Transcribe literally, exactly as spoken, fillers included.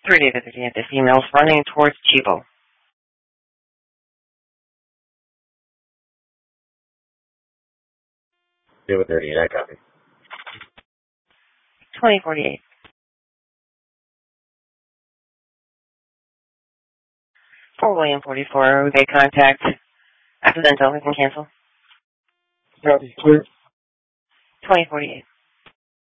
three David Virginia, the females running towards Chivo. David thirty-eight, I copy. twenty forty-eight. For William forty-four, we made contact. Accidental, we can cancel. Copy, clear. twenty forty-eight.